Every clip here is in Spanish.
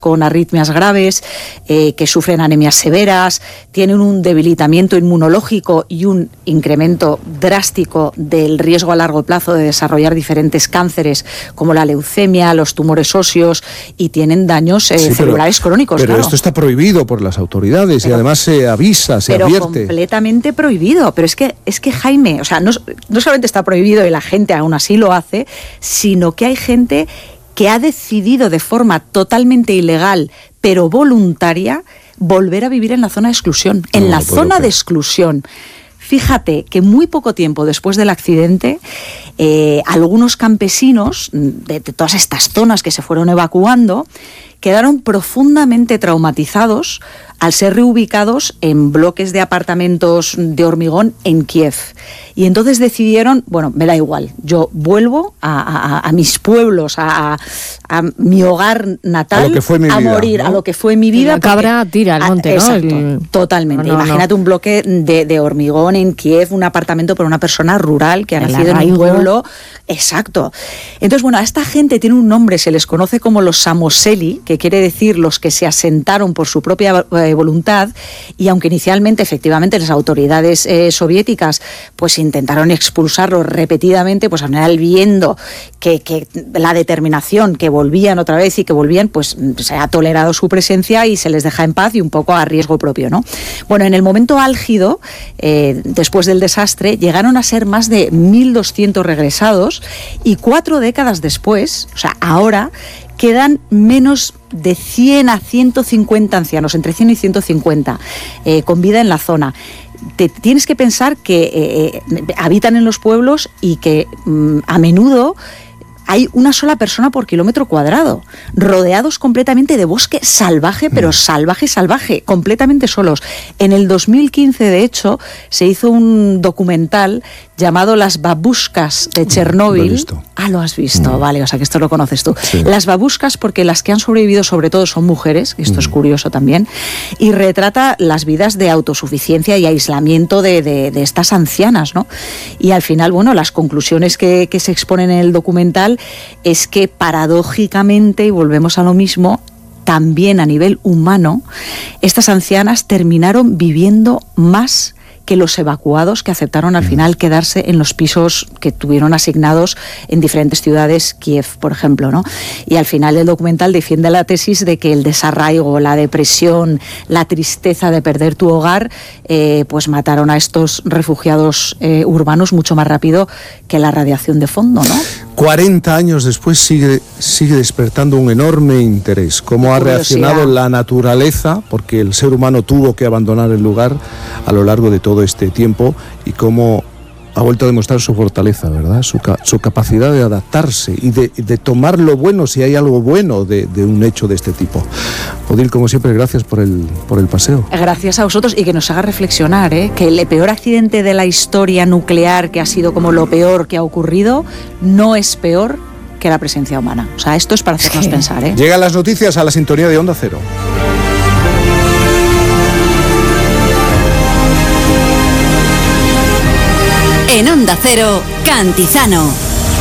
con arritmias graves, que sufren anemias severas, tienen un debilitamiento inmunológico y un incremento drástico del riesgo a largo plazo de desarrollar diferentes cánceres como la leucemia, los tumores óseos, y tienen daños celulares crónicos. Pero claro. Esto está prohibido por las autoridades, y además se avisa, se advierte. Pero completamente prohibido. Pero es que Jaime, o sea, no solamente está prohibido y la gente aún así lo hace, sino que hay gente que ha decidido de forma totalmente ilegal, pero voluntaria, volver a vivir en la zona de exclusión. En la zona de exclusión. Fíjate que muy poco tiempo después del accidente, algunos campesinos de todas estas zonas que se fueron evacuando quedaron profundamente traumatizados al ser reubicados en bloques de apartamentos de hormigón en Kiev. Y entonces decidieron, bueno, me da igual, yo vuelvo a mis pueblos, a mi hogar natal, a lo que fue mi vida, morir, ¿no? A lo que fue mi vida. La cabra tira al monte, ¿no? Exacto, totalmente. Imagínate un bloque de hormigón en Kiev, un apartamento para una persona rural que ha nacido en un pueblo. Exacto. Entonces, bueno, a esta gente tiene un nombre, se les conoce como los Samoseli, que quiere decir los que se asentaron por su propia voluntad, y aunque inicialmente efectivamente las autoridades soviéticas pues intentaron expulsarlos repetidamente, pues al final viendo que la determinación, que volvían otra vez y que volvían, pues se ha tolerado su presencia y se les deja en paz y un poco a riesgo propio, ¿no? Bueno, en el momento álgido, después del desastre, llegaron a ser más de 1.200 regresados, y 4 décadas después, o sea, ahora, quedan menos de 100 a 150 ancianos, entre 100 y 150, con vida en la zona. Tienes que pensar que habitan en los pueblos y que a menudo hay una sola persona por kilómetro cuadrado, rodeados completamente de bosque salvaje, pero salvaje, completamente solos. En el 2015, de hecho, se hizo un documental llamado Las babushkas de Chernóbil. Lo he visto. Ah, lo has visto, vale, o sea que esto lo conoces tú. Sí. Las babushkas, porque las que han sobrevivido sobre todo son mujeres, y esto es curioso también, y retrata las vidas de autosuficiencia y aislamiento de estas ancianas, ¿no? Y al final, bueno, las conclusiones que se exponen en el documental es que paradójicamente, y volvemos a lo mismo, también a nivel humano, estas ancianas terminaron viviendo más que los evacuados que aceptaron al final quedarse en los pisos que tuvieron asignados en diferentes ciudades, Kiev, por ejemplo, ¿no? Y al final el documental defiende la tesis de que el desarraigo, la depresión, la tristeza de perder tu hogar, pues mataron a estos refugiados urbanos mucho más rápido que la radiación de fondo, ¿no? 40 años después sigue despertando un enorme interés. ¿Cómo ha reaccionado la naturaleza? Porque el ser humano tuvo que abandonar el lugar a lo largo de todo este tiempo, y cómo ha vuelto a demostrar su fortaleza, ¿verdad? Su capacidad de adaptarse y de tomar lo bueno, si hay algo bueno de un hecho de este tipo. Odil, como siempre, gracias por el paseo. Gracias a vosotros, y que nos haga reflexionar, que el peor accidente de la historia nuclear, que ha sido como lo peor que ha ocurrido, no es peor que la presencia humana. O sea, esto es para hacernos pensar, ¿eh? Llegan las noticias a la sintonía de Onda Cero. En Onda Cero, Cantizano.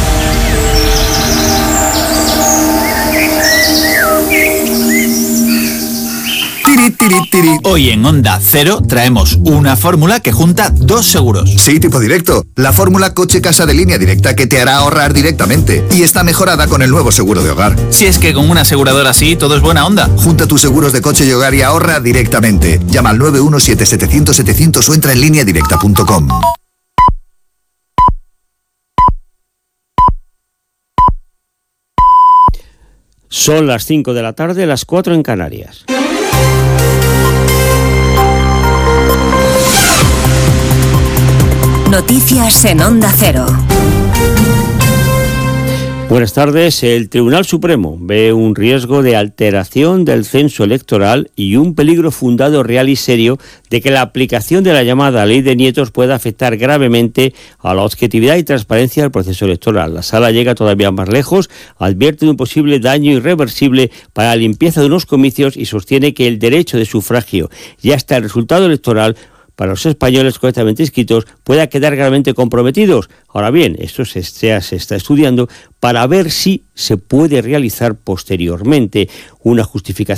Hoy en Onda Cero traemos una fórmula que junta 2 seguros. Sí, tipo directo. La fórmula coche-casa de Línea Directa, que te hará ahorrar directamente. Y está mejorada con el nuevo seguro de hogar. Si es que con una aseguradora así todo es buena onda. Junta tus seguros de coche y hogar y ahorra directamente. Llama al 917-700-700 o entra en lineadirecta.com. Son las 5 de la tarde, las 4 en Canarias. Noticias en Onda Cero. Buenas tardes. El Tribunal Supremo ve un riesgo de alteración del censo electoral y un peligro fundado, real y serio de que la aplicación de la llamada ley de nietos pueda afectar gravemente a la objetividad y transparencia del proceso electoral. La Sala llega todavía más lejos, advierte de un posible daño irreversible para la limpieza de unos comicios y sostiene que el derecho de sufragio y hasta el resultado electoral para los españoles correctamente inscritos pueda quedar gravemente comprometidos. Ahora bien, esto se está estudiando para ver si se puede realizar posteriormente una justificación